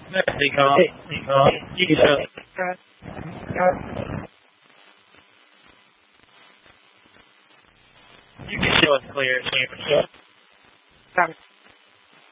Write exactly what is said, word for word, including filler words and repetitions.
Nico, Nico, you can show. You can show us clear, so you can show.